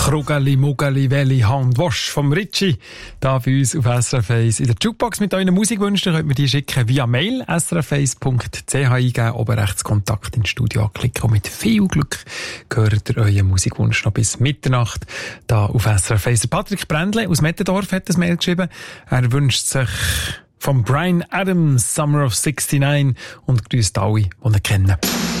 Krugali, Mugali, Welli, Hand, Wasch vom Ritchie. Da bei uns auf SRF 1 in der Jukebox mit euren Musikwünschen könnt ihr die schicken via Mail srf1.ch eingeben, oben rechts Kontakt ins Studio anklicken und mit viel Glück gehört ihr euren Musikwunsch noch bis Mitternacht da auf SRF 1. Patrick Brändle aus Mettendorf hat das Mail geschrieben. Er wünscht sich von Bryan Adams Summer of '69 und grüßt alle, die ihn kennen.